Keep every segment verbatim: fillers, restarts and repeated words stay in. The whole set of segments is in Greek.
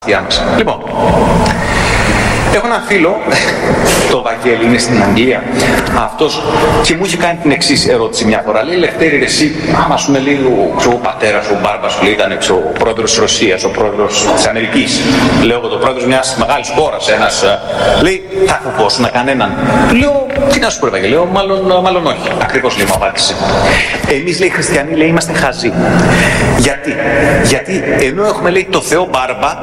Λοιπόν, έχω έναν φίλο, το Βαγγέλη, είναι στην Αγγλία, αυτός, και μου είχε κάνει την εξής ερώτηση μια φορά. Λέει, Λευτέρη, ρε, εσύ, άμα σου με λέει ο, ο πατέρας, ο μπάρμπας σου, λέει, ήταν ο πρόεδρος της Ρωσίας, ο πρόεδρος της Αμερικής. Λέω εγώ, το πρόεδρος μιας μεγάλης χώρας, ένας, λέει, θα φοβόσουν κανέναν. Λέω, τι να σου πω, Βαγγέλη, λέω, μάλλον, μάλλον όχι. Ακριβώς, λέει, μου απάντησε. Εμείς, λέει, οι χριστιανοί, λέει, είμαστε χαζοί. Γιατί, γιατί ενώ έχουμε, λέει, το Θεό Μπάρμπα,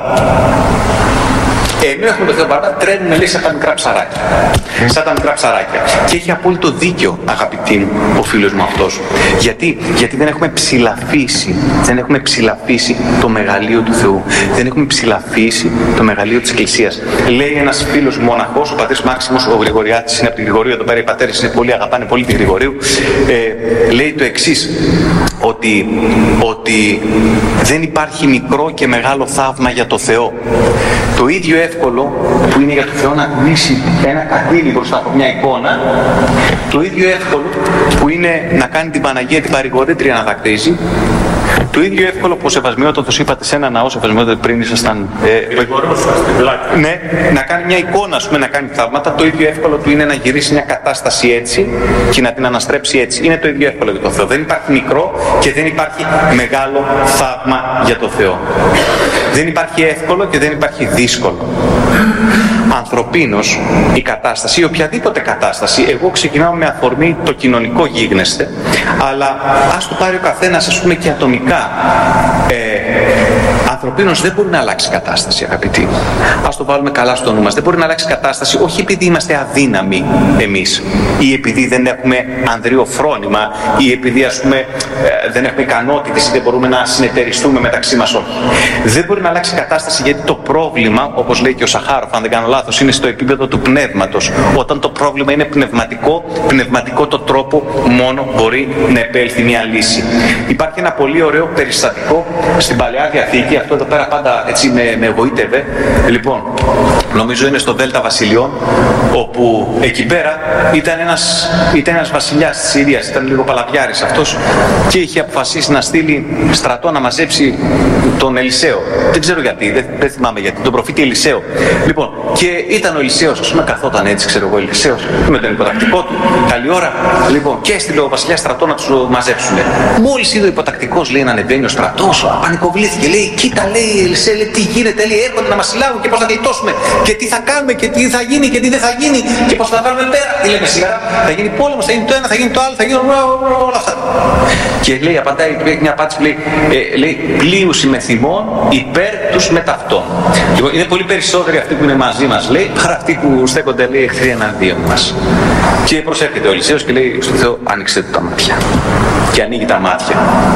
ενώ έχουμε το Θεό Μπάρμπα, τρέμουμε, λέει, σαν τα μικρά ψαράκια. Σαν τα μικρά ψαράκια. Και έχει απόλυτο δίκιο, αγαπητοί μου, ο φίλος μου αυτός. Γιατί, γιατί δεν έχουμε ψηλαφίσει, δεν έχουμε ψηλαφίσει το μεγαλείο του Θεού. Δεν έχουμε ψηλαφίσει το μεγαλείο της Εκκλησίας. Λέει ένας φίλος μου μοναχός, ο πατέρας Μάξιμος, ο Γρηγοριάτης, είναι από τη Γρηγορίου, εδώ πέρα οι πατέρες είναι πολύ, αγαπάνε πολύ τη Γρηγορίου. Ε, λέει το εξής, ότι, ότι δεν υπάρχει μικρό και μεγάλο θαύμα για το Θεό. Το ίδιο εύκολο που είναι για το Θεό να κουνήσει ένα κατήλι μπροστά από μια εικόνα, το ίδιο εύκολο που είναι να κάνει την Παναγία την παρηγορήτρια να δακρύζει, το ίδιο εύκολο που ο Σεβασμιότατος είπατε σε ένα ναό, Σεβασμιότατο πριν ήσασταν. Ε, ναι, να κάνει μια εικόνα, ας πούμε, να κάνει θαύματα, το ίδιο εύκολο του είναι να γυρίσει μια κατάσταση έτσι και να την αναστρέψει έτσι. Είναι το ίδιο εύκολο για το Θεό. Δεν υπάρχει μικρό και δεν υπάρχει μεγάλο θαύμα για το Θεό. Δεν υπάρχει εύκολο και δεν υπάρχει δύσκολο. Ανθρωπίνως η κατάσταση, η οποιαδήποτε κατάσταση, εγώ ξεκινάω με αφορμή το κοινωνικό γίγνεσθε, αλλά ας το πάρει ο καθένας, ας πούμε, και ατομικά. Ε, ανθρωπίνως δεν μπορεί να αλλάξει κατάσταση, αγαπητοί. Ας το βάλουμε καλά στο νου μας. Δεν μπορεί να αλλάξει κατάσταση, όχι επειδή είμαστε αδύναμοι εμείς, ή επειδή δεν έχουμε ανδρείο φρόνημα, ή επειδή, ας πούμε, δεν έχουμε ικανότητες ή δεν μπορούμε να συνεταιριστούμε μεταξύ μας, όχι. Δεν μπορεί να αλλάξει κατάσταση γιατί το πρόβλημα, όπως λέει και ο Σαχάροφ, αν δεν κάνω λάθος, είναι στο επίπεδο του πνεύματος. Όταν το πρόβλημα είναι πνευματικό, πνευματικό το τρόπο μόνο μπορεί να επέλθει μια λύση. Υπάρχει ένα πολύ ωραίο περιστατικό στην Παλαιά Διαθήκη, αυτό εδώ πέρα πάντα έτσι με, με εγωίτευε. Λοιπόν, νομίζω είναι στο Δέλτα Βασιλειών, όπου εκεί πέρα ήταν ένας, ήταν ένας βασιλιάς της Συρίας, ήταν λίγο παλαβιάρης αυτός, και είχε αποφασίσει να στείλει στρατό να μαζέψει τον Ελισαίο. Δεν ξέρω γιατί, δεν, δεν θυμάμαι γιατί, τον προφήτη Ελισαίο. Λοιπόν, και ήταν ο Ελισαίος, ας πούμε, καθόταν έτσι, ξέρω εγώ, Ελισαίος, με τον υποτακτικό του, καλή ώρα. Λοιπόν, και έστειλε ο βασιλιάς στρατό να τους μαζέψουνε. Μόλις είδε ο υποτακτικός, λέει, να ανεβαίνει ο στρατός, πανικοβλήθηκε, λέει, κοίτα, λέει, Ελισέ, λέει, τι γίνεται, λέει, έρχονται να μας συλλάβουν και πώς θα γλιτώσουμε, και τι θα κάνουμε, και τι θα γίνει, και τι δεν θα γίνει, και πώς θα βάλουμε πέρα. Τι λέμε σήμερα, θα γίνει πόλεμος, θα γίνει το ένα, θα γίνει το άλλο, θα γίνει όλα αυτά. Και λέει, απαντάει, μια απάντηση, λέει, ε, λέει, πλείους με θυμών υπέρ τους μεταυτών. Λοιπόν, είναι πολύ περισσότεροι αυτοί που είναι μαζί μας, λέει, παρά αυτοί που στέκονται, λέει, εχθροί εναντίον μας. Και προσέρχεται ο Ελισαίος και λέει στο Θεό, άνοιξε του τα μάτια. Και ανοίγει τα μάτια.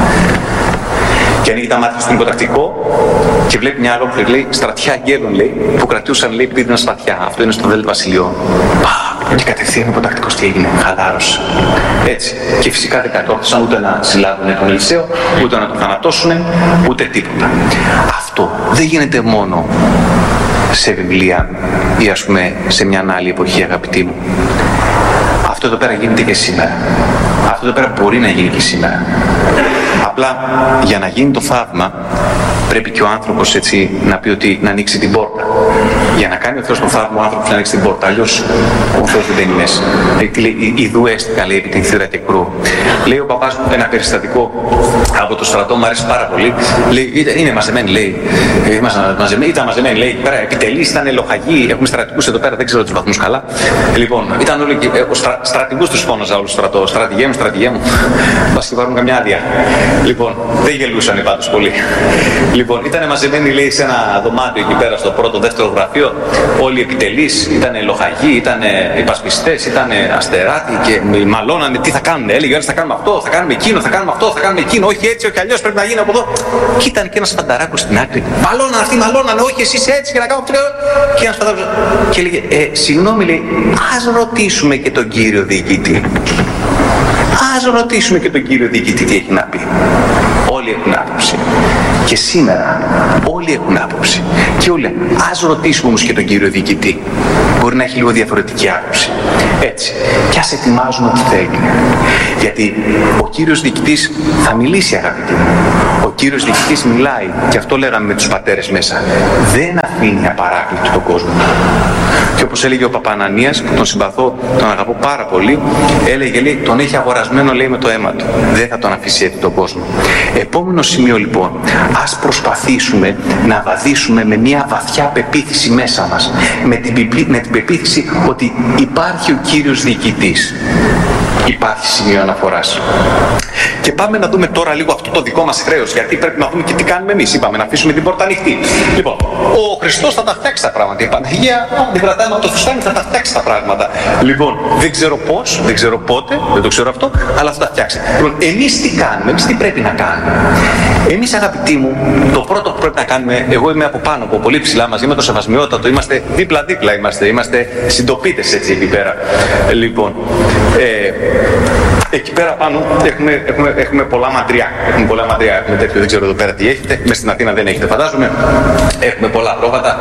Και ανοίγει τα μάτια στον υποτακτικό και βλέπει μια ολόκληρη, λέει, στρατιά αγγέλων, λέει, που κρατούσαν, λέει, πύρινα σπαθιά. Αυτό είναι στο Δέλτα Βασιλειών. Και κατευθείαν ο υποτακτικός τι έγινε, χαλάρωσε. Έτσι. Και φυσικά δεν κατόρθωσαν ούτε να συλλάβουν τον Ελισαίο, ούτε να τον θανατώσουν, ούτε τίποτα. Αυτό δεν γίνεται μόνο σε βιβλία ή, ας πούμε, σε μια άλλη εποχή, αγαπητοί μου. Αυτό εδώ πέρα γίνεται και σήμερα. Αυτό εδώ πέρα μπορεί να γίνει και σήμερα. Απλά για να γίνει το θαύμα πρέπει και ο άνθρωπος, έτσι, να πει ότι να ανοίξει την πόρτα. Για να κάνει ο Θεός το θαύμα, ο άνθρωπος να ανοίξει την πόρτα. Αλλιώς ο Θεός δεν μπαίνει μέσα. Λέει, ιδού έστηκα, λέει, επί την θύρα και κρού. Λέει ο παπάς μου ένα περιστατικό από το στρατό, μου αρέσει πάρα πολύ. Λέει, είναι μαζεμένοι, λέει. Ήμασταν μαζεμένοι, ήταν μαζεμένοι, λέει, εκεί πέρα επιτελείς, ήταν λοχαγοί. Έχουμε στρατηγούς εδώ πέρα, δεν ξέρω τους βαθμούς καλά. Λοιπόν, ήταν όλοι και ε, στρα, στρατηγούς τους φώναζα όλο το στρατό. Στρατηγέ μου, στρατηγέ μου. Μπας και πάρουν καμιά άδεια. Λοιπόν, δεν γελούσαν πάντως πολύ. Λοιπόν, ήταν μαζεμένοι, λέει, σε ένα δωμάτιο εκεί πέρα στο πρώτο, δεύτερο γραφείο. Όλοι οι επιτελείς, ήταν λοχαγοί, ήταν υπασπιστές, ήταν αστεράτοι και μαλώνανε τι θα κάνουν. Έλεγε, θα κάνουμε αυτό, θα κάνουμε εκείνο, θα κάνουμε αυτό, θα κάνουμε εκείνο. Όχι έτσι, όχι αλλιώς, πρέπει να γίνει από εδώ. Και ήταν και ένας φανταράκος στην άκρη. Μαλώναν αυτοί, μαλώναν, όχι εσείς έτσι και να κάνουμε αυτό. Και ένας φανταράκος. Και έλεγε, ε, συγγνώμη, λέει, ας ρωτήσουμε και τον κύριο διοικητή. Ας ρωτήσουμε και τον κύριο διοικητή τι έχει να πει. Όλοι έχουν άποψη. Και σήμερα όλοι έχουν άποψη. Και όλοι λένε, ας ρωτήσουμε όμως και τον κύριο διοικητή. Μπορεί να έχει λίγο διαφορετική άποψη. Έτσι. Και ας ετοιμάζουμε ό,τι θέλει. Γιατί ο κύριος διοικητής θα μιλήσει, αγαπητοί μου. Ο Κύριος Διοικητής μιλάει, και αυτό λέγαμε με τους πατέρες μέσα. Δεν αφήνει απαράκλειτο τον κόσμο. Και όπως έλεγε ο Παπανανίας, που τον συμπαθώ, τον αγαπώ πάρα πολύ, έλεγε, λέει, τον έχει αγορασμένο, λέει, με το αίμα του. Δεν θα τον αφήσει έτσι τον κόσμο. Επόμενο σημείο λοιπόν, ας προσπαθήσουμε να βαδίσουμε με μια βαθιά πεποίθηση μέσα μας. Με την, με την πεποίθηση ότι υπάρχει ο Κύριος Διοικητής. Υπάρχει σημείο αναφοράς. Και πάμε να δούμε τώρα λίγο αυτό το δικό μας χρέος, γιατί πρέπει να δούμε και τι κάνουμε εμείς. Είπαμε να αφήσουμε την πόρτα ανοιχτή. Λοιπόν, ο Χριστός θα τα φτιάξει τα πράγματα. Η Παναγία, αν την κρατάμε από το φουστάνι, θα τα φτιάξει τα πράγματα. Λοιπόν, δεν ξέρω πώς, δεν ξέρω πότε, δεν το ξέρω αυτό, αλλά θα τα φτιάξει. Λοιπόν, εμείς τι κάνουμε, εμείς τι πρέπει να κάνουμε. Εμείς, αγαπητοί μου, το πρώτο που πρέπει να κάνουμε, εγώ είμαι από πάνω, από πολύ ψηλά μαζί με το Σεβασμιότατο, είμαστε δίπλα-δίπλα, είμαστε, είμαστε συντοπίτες έτσι εκεί πέρα. Λοιπόν, ε, εκεί πέρα πάνω έχουμε, έχουμε, έχουμε πολλά μαντριά. Έχουμε πολλά μαντριά. Έχουμε τέτοιο, δεν ξέρω εδώ πέρα τι έχετε. Μες στην Αθήνα δεν έχετε, φαντάζομαι. Έχουμε πολλά πρόβατα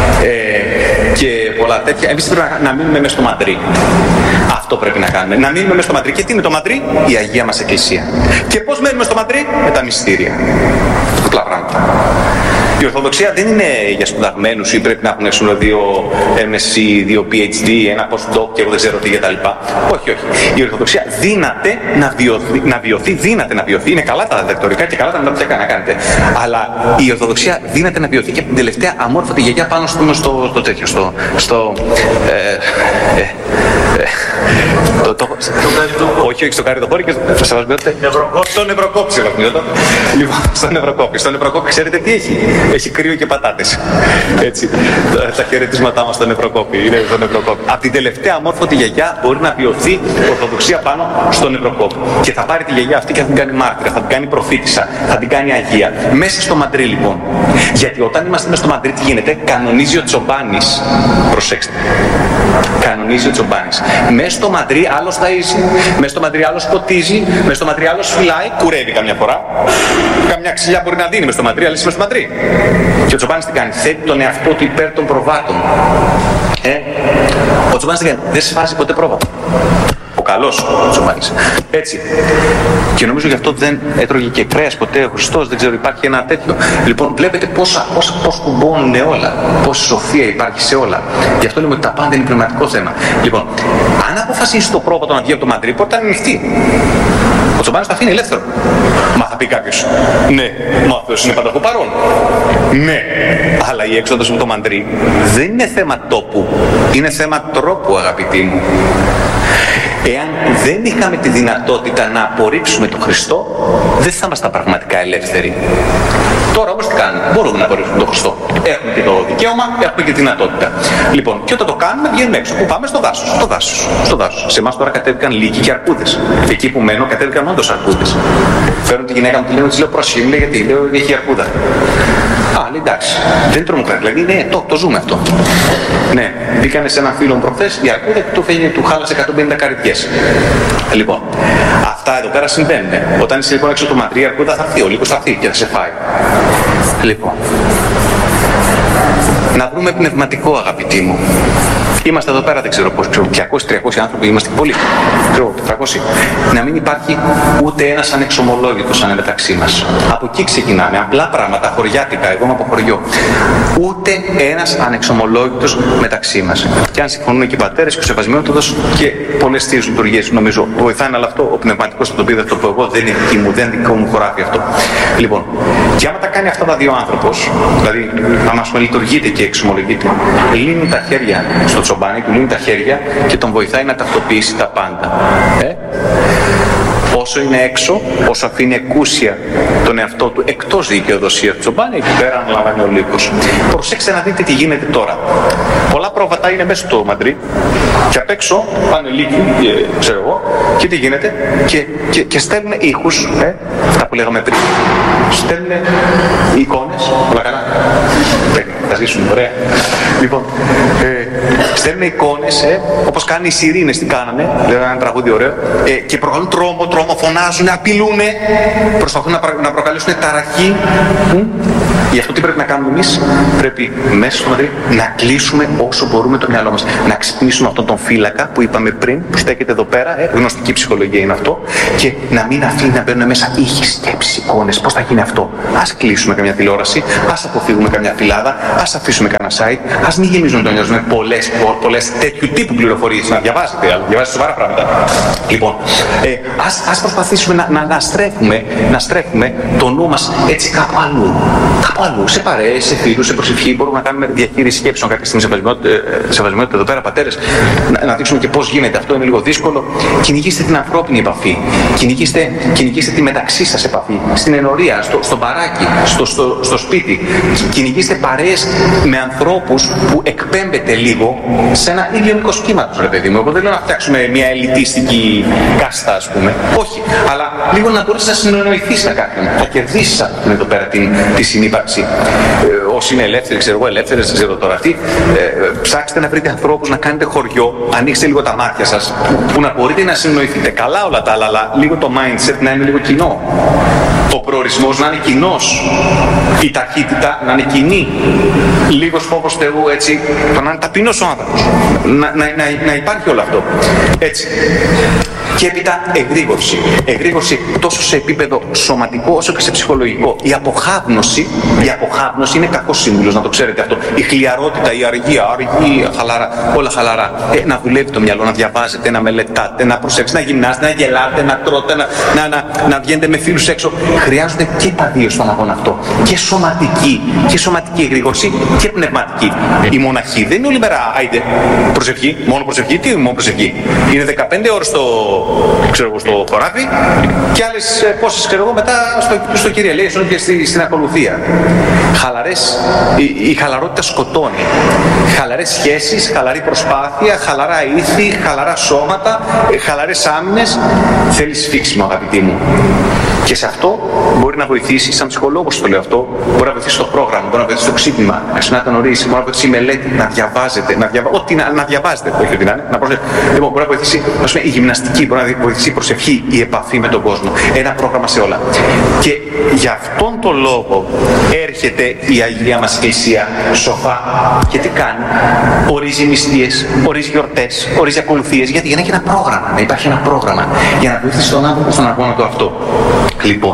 ε, και πολλά τέτοια. Εμείς πρέπει να, να μείνουμε μέσα στο μαντρί. Αυτό πρέπει να κάνουμε. Να μείνουμε μέσα στο μαντρί. Και τι είναι το μαντρί? Η Αγία μας Εκκλησία. Και πώς μένουμε στο μαντρί? Με τα μυστήρια. Απλά πράγματα. Η Ορθοδοξία δεν είναι για σπουδαγμένους ή πρέπει να έχουν έξω δύο εμ ες σι, δύο πι έιτς ντι, ένα postdoc και εγώ δεν ξέρω τι κτλ. Όχι, όχι. Η Ορθοδοξία δύναται να βιωθεί, να βιωθεί, δύναται να βιωθεί. Είναι καλά τα διδακτορικά και καλά τα μεταπτυχιακά να κάνετε. Αλλά η Ορθοδοξία δύναται να βιωθεί και από την τελευταία αμόρφωτη γιαγιά πάνω στο, στο, στο τέτοιο, στο... στο ε, ε, ε, το, το, όχι, όχι στο Καριδοχώρι και στο Σεβασμιότατε. Στο Νευροκόπη, Σεβασμιότατε. Λοιπόν, στο Νευροκόπη. Στο Νευροκόπη, ξέρετε τι έχει? Έχει κρύο και πατάτες. Έτσι. Τα, τα χαιρετίσματά μας στο Νευροκόπη. Είναι στο Νευροκόπη. Από την τελευταία αμόρφωτη γιαγιά μπορεί να βιωθεί η Ορθοδοξία πάνω στο Νευροκόπη. Και θα πάρει τη γιαγιά αυτή και θα την κάνει μάρτυρα, θα την κάνει προφήτισσα, θα την κάνει αγία. Μέσα στο μαντρί λοιπόν. Γιατί όταν είμαστε μέσα στο μαντρί, τι γίνεται? Κανονίζει ο Τσομπάνης. Προσέξτε. Κανονίζει ο Τσομπάνης. Μέσα στο μαντρί άλλος ταΐζει, μέσα στο μαντρί άλλος ποτίζει, μέσα στο μαντρί άλλος φυλάει, κουρεύει καμιά φορά. Καμιά ξυλιά μπορεί να δίνει μέσα στο μαντρί, αλλά είσαι μέσα στο μαντρί. Και ο Τσομπάνης τι κάνει? Θέτει τον εαυτό του υπέρ των προβάτων. Ε, ο Τσομπάνης τι κάνει? Δεν σφάζει ποτέ πρόβατο. Ο καλός ο Τσομπάνης. Έτσι. Και νομίζω γι' αυτό δεν έτρωγε και κρέας ποτέ ο Χριστός, δεν ξέρω, υπάρχει ένα τέτοιο. Λοιπόν, βλέπετε πόσα, πόσα, πώς κουμπώνουν όλα, πόση σοφία υπάρχει σε όλα. Γι' αυτό λέμε ότι τα πάντα είναι πνευματικό θέμα. Λοιπόν, αν αποφασίσει το πρόβατο να βγει από το μαντρί, η πόρτα είναι ανοιχτή. Ο Τσομπάνης τα αφήνει ελεύθερο. Μα θα πει κάποιος, ναι, μα ο Θεός είναι πανταχού παρόν. Ναι, αλλά η έξοδος από το μαντρί δεν είναι θέμα τόπου, είναι θέμα τρόπου, αγαπητοί μου. Εάν δεν είχαμε τη δυνατότητα να απορρίψουμε τον Χριστό, δεν θα ήμασταν πραγματικά ελεύθεροι. Τώρα όμως τι κάνουμε? Μπορούμε να απορρίψουμε τον Χριστό. Έχουμε και το δικαίωμα, έχουμε και τη δυνατότητα. Λοιπόν, και όταν το κάνουμε, βγαίνουμε έξω. Πού πάμε? Στο δάσος. Στο δάσος. Στο δάσος. Σε εμάς τώρα κατέβηκαν λύκοι και αρκούδες. Εκεί που μένω κατέβηκαν όντως αρκούδες. Φέρνουν τη γυναίκα μου, τη λένε, της λέω προσχήμη, γιατί λέω έχει αρκούδα. Α, λέει εντάξει. Δεν τρομοκράτη. Δηλαδή, ναι, το, το ζούμε αυτό. Ναι, μπήκανε σε έναν φίλο μου προχθές, η αρκούδα του, φέγε, του χάλασε εκατόν πενήντα καρδιές. Λοιπόν, αυτά εδώ πέρα συμβαίνουν. Όταν είσαι λοιπόν έξω από το μαντρί, η αρκούδα θα έρθει, ο λύκος θα έρθει και θα σε φάει. Λοιπόν, να βρούμε πνευματικό, αγαπητοί μου. Είμαστε εδώ πέρα, δεν ξέρω πώς, διακόσιοι τριακόσιοι άνθρωποι, είμαστε πολλοί, ξέρω, τετρακόσιοι. Να μην υπάρχει ούτε ένας ανεξομολόγητος ανεμεταξύ μας. Από εκεί ξεκινάμε, απλά πράγματα, χωριάτικα, εγώ είμαι από χωριό. Ούτε ένας ανεξομολόγητος μεταξύ μας. Και αν συμφωνούν και οι πατέρες και ο Σεβασμιότατος και πολλές θείες λειτουργίες, νομίζω βοηθάνε, αλλά αυτό ο πνευματικός θα το πει, δεν το πω εγώ, δεν είναι δική μου, δεν δικό μου χωράφι αυτό. Λοιπόν, και άμα τα κάνει αυτά τα δύο άνθρωπος, δηλαδή άμα λειτουργείται και εξομολογείται, λύνει τα χέρια στο Τσομπάνι, του λύνει τα χέρια και τον βοηθάει να ταυτοποιήσει τα πάντα. Ε? Όσο είναι έξω, όσο αφήνει εκούσια τον εαυτό του εκτός δικαιοδοσίας του Τσομπάνι, εκεί πέρα αναλαμβάνει ο λύκος. Προσέξτε να δείτε τι γίνεται τώρα. Πολλά πρόβατα είναι μέσα στο μαντρί και απ' έξω πάνε λύκοι, ξέρω εγώ, και τι γίνεται, και, και, και στέλνουν ήχους, ε? Αυτά που λέγαμε πριν. Στέλνουν εικόνες, όλα καλά. Θα ζήσουν, ωραία. Λοιπόν, ε, Στέλνουν εικόνες, ε, όπως κάνει οι Σιρήνες, τι κάνανε, λέγανε ένα τραγούδι ωραίο, ε, και προκαλούν τρόμο, τρόμο, φωνάζουν, απειλούν, προσπαθούν να, να προκαλέσουν ταραχή. Γι' αυτό τι πρέπει να κάνουμε εμείς? Πρέπει μέσα στο Μαδρί να κλείσουμε όσο μπορούμε το μυαλό μας. Να ξυπνήσουμε αυτόν τον φύλακα που είπαμε πριν, που στέκεται εδώ πέρα, ε, γνωστική ψυχολογία είναι αυτό, και να μην αφήνει να μπαίνουν μέσα ήχοι, σκέψεις, εικόνες. Πώς θα γίνει αυτό? Ας κλείσουμε καμιά τηλεόραση, ας αποφύγουμε καμιά φυλάδα, ας αφήσουμε κανένα site, ας μην γεμίζουν το νιώθος με πολλές, πολλές τέτοιου τύπου πληροφορίες. Να διαβάζετε, διαβάζετε σοβαρά πράγματα. Λοιπόν, ε, ας, ας προσπαθήσουμε να, να, να, στρέφουμε, να στρέφουμε το νου μας έτσι κάπου αλλού. Κάπου αλλού, σε παρέες, σε φίλους, σε προσευχή. Μπορούμε να κάνουμε διαχείριση σκέψεων κάποια στιγμή, σεβασμιότητα εδώ πέρα, πατέρες. Να, να δείξουμε και πώς γίνεται. Αυτό είναι λίγο δύσκολο. Κυνηγήστε την ανθρώπινη επαφή. Κυνηγήστε, κυνηγήστε τη μεταξύ σας επαφή. Στην ενορία, στο, στο μπαράκι, στο, στο, στο σπίτι. Κυνηγήστε παρέες με ανθρώπους που εκπέμπεται λίγο σε ένα ίδιο μήκος κύματος, ρε παιδί μου. Εγώ δεν λέω να φτιάξουμε μια ελιτίστικη κάστα, ας πούμε. Όχι. Αλλά λίγο να μπορείς να συνεννοηθείς με κάποιον. Θα κερδίσεις αυτήν εδώ πέρα την, τη συνύπαρξη. Ε, όσοι είναι ελεύθεροι, ξέρω εγώ, ελεύθερες, δεν ξέρω τώρα τι. Ε, ψάξτε να βρείτε ανθρώπους, να κάνετε χωριό, ανοίξτε λίγο τα μάτια σας, που να μπορείτε να συνεννοηθείτε. Καλά όλα τα άλλα, αλλά λίγο το mindset να είναι λίγο κοινό. Ο προορισμός να είναι κοινός. Η ταχύτητα να είναι κοινή. Λίγος φόβος Θεού, έτσι, το να είναι ταπεινός ο άνθρωπος. Να, να, να, να υπάρχει όλο αυτό. Έτσι. Και έπειτα εγρήγορση. Εγρήγορση τόσο σε επίπεδο σωματικό όσο και σε ψυχολογικό. Η αποχάπνωση, η αποχάπνωση είναι κακός σύμβουλος, να το ξέρετε αυτό. Η χλιαρότητα, η αργία, αργία, χαλαρά, όλα χαλαρά. Ε, να δουλεύει το μυαλό, να διαβάζετε, να μελετάτε, να προσέξετε, να γυμνάστε, να γελάτε, να τρώτε, να, να, να, να βγαίνετε με φίλους έξω. Χρειάζονται και τα δύο στον αγώνα αυτό. Και σωματική, και σωματική εγρήγορση και πνευματική. Η μοναχή δεν είναι όλη μέρα, άιντε, προσευχή, μόνο προσευχή, τι μόνο προσευχή. Είναι δεκαπέντε ώρες στο, ξέρω εγώ, στο χωράφι και άλλες πόσες, ξέρω εγώ, μετά στο, στο Kyrieleison και στη, στην ακολουθία. Χαλαρές, η, η χαλαρότητα σκοτώνει. Χαλαρές σχέσεις, χαλαρή προσπάθεια, χαλαρά ήθη, χαλαρά σώματα, χαλαρές άμυνες. Θέλει σφίξιμο, αγαπητοί μου. Και σε αυτό μπορεί να βοηθήσει, σαν ψυχολόγος το λέω αυτό, μπορεί να βοηθήσει το πρόγραμμα, μπορεί να βοηθήσει το ξύπνημα, να ξυπνάτε νωρίς, μπορεί να βοηθήσει η μελέτη, να διαβάζετε, να διαβα... ό,τι να, να διαβάζετε, όχι ότι να είναι, να προσέχετε. Λοιπόν, μπορεί να βοηθήσει, ας πούμε, η γυμναστική, μπορεί να βοηθήσει η προσευχή, η επαφή με τον κόσμο. Ένα πρόγραμμα σε όλα. Και γι' αυτόν τον λόγο έρχεται η Αγία μας Εκκλησία σοφά. Και τι κάνει? Ορίζει νηστείες, ορίζει γιορτές, ορίζει ακολουθίες. Γιατί? Για να έχει ένα πρόγραμμα, να υπάρχει ένα πρόγραμμα για να βοηθήσει τον άνθρωπο στον αγώνα του αυτό. Λοιπόν,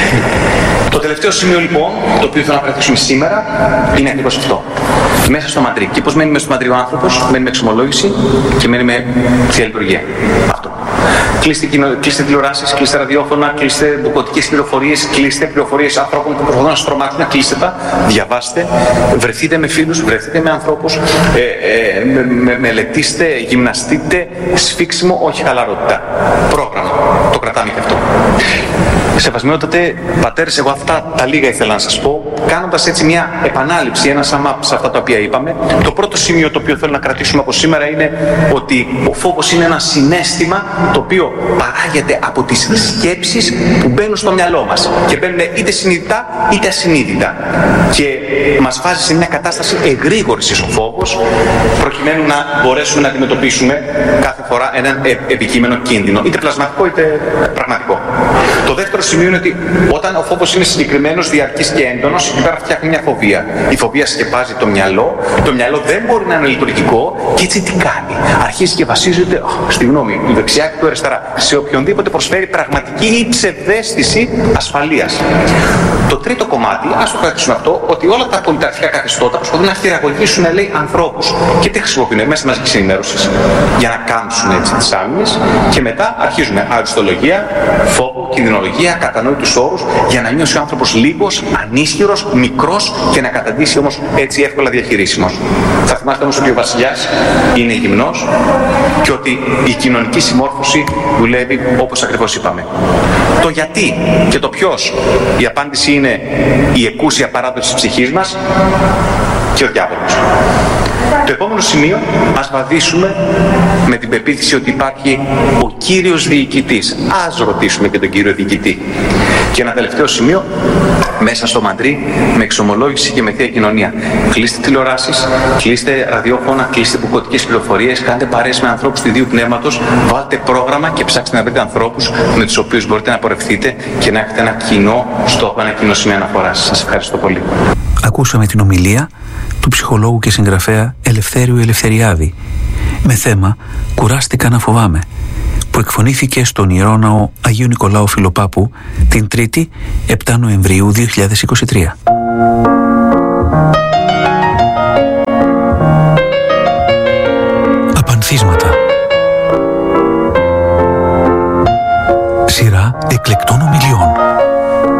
το τελευταίο σημείο λοιπόν, το οποίο θέλω να κρατήσουμε σήμερα, είναι ακριβώς αυτό. Μέσα στο Μαντρί. Και πώς μένει μέσα στο Μαντρί ο άνθρωπος? Μένει με εξομολόγηση και μένει με θεία λειτουργία. Αυτό. Κλείστε, κλείστε τηλεοράσεις, κλείστε ραδιόφωνα, κλείστε μπουκωτικές πληροφορίες, κλείστε πληροφορίες ανθρώπων που προσπαθούν να στρομάξουν, κλείστε τα, διαβάστε, βρεθείτε με φίλους, βρεθείτε με ανθρώπους, ε, ε, με, με, μελετήστε, γυμναστείτε, σφίξιμο, όχι χαλαρότητα. Πρόγραμμα. Το κρατάμε και αυτό. Σεβασμιότατε πατέρες, εγώ αυτά τα λίγα ήθελα να σας πω, κάνοντας έτσι μια επανάληψη, ένα sum up σε αυτά τα οποία είπαμε. Το πρώτο σημείο το οποίο θέλω να κρατήσουμε από σήμερα είναι ότι ο φόβος είναι ένα συναίσθημα το οποίο παράγεται από τις σκέψεις που μπαίνουν στο μυαλό μας και μπαίνουν είτε συνειδητά είτε ασυνείδητα και μας βάζει σε μια κατάσταση εγρήγορσης ο φόβος προκειμένου να μπορέσουμε να αντιμετωπίσουμε κάθε φορά έναν επικείμενο κίνδυνο, είτε πλασματικό είτε πραγματικό. Το δεύτερο σημείο είναι ότι όταν ο φόβος είναι συγκεκριμένος, διαρκής και έντονος, εκεί πέρα φτιάχνει μια φοβία. Η φοβία σκεπάζει το μυαλό, το μυαλό δεν μπορεί να είναι λειτουργικό και έτσι τι κάνει? Αρχίζει και βασίζεται, oh, στη γνώμη, η δεξιά και του αριστερά, σε οποιονδήποτε προσφέρει πραγματική ή ψευδαίσθηση ασφαλείας. Το τρίτο κομμάτι, ας το κρατήσουμε αυτό, ότι όλα τα πολιταρχικά καθεστώτα προσπαθούν να χειραγωγήσουν, λέει, ανθρώπους. Και τι χρησιμοποιούν? Μέσα μαζικής ενημέρωσης για να κάμψουν έτσι τις άμυνες και μετά αρχίζουμε αριστολογία, φόβο, κινδυνολογία, κατανόητους όρους για να νιώσει ο άνθρωπος λίγος, ανίσχυρος, μικρός και να καταντήσει όμως έτσι εύκολα διαχειρίσιμος. Θα θυμάστε όμως ότι ο βασιλιάς είναι γυμνός και ότι η κοινωνική συμμόρφωση δουλεύει όπως ακριβώς είπαμε. Το γιατί και το ποιος, η απάντηση είναι η εκούσια παράδοση της ψυχής μας και ο διάβολος. Το επόμενο σημείο, ας βαδίσουμε με την πεποίθηση ότι υπάρχει ο κύριος διοικητής. Ας ρωτήσουμε και τον κύριο διοικητή. Και ένα τελευταίο σημείο, μέσα στο Μαντρί, με εξομολόγηση και με θεία κοινωνία. Κλείστε τηλεοράσεις, κλείστε ραδιόφωνα, κλείστε μπουκωτικές πληροφορίες, κάντε παρέες με ανθρώπους του ιδίου πνεύματος, βάλτε πρόγραμμα και ψάξτε να βρείτε ανθρώπους με τους οποίους μπορείτε να πορευθείτε και να έχετε ένα κοινό στόχο, ένα κοινό σημείο αναφοράς. Σας ευχαριστώ πολύ. Ακούσαμε την ομιλία του ψυχολόγου και συγγραφέα Ελευθέριου Ελευθεριάδη με θέμα «Κουράστηκα να φοβάμαι», που εκφωνήθηκε στον Ιερό Ναό Αγίου Νικολάου Φιλοπάπου την Τρίτη επτά Νοεμβρίου δύο χιλιάδες είκοσι τρία. Απανθίσματα. Σειρά εκλεκτών ομιλιών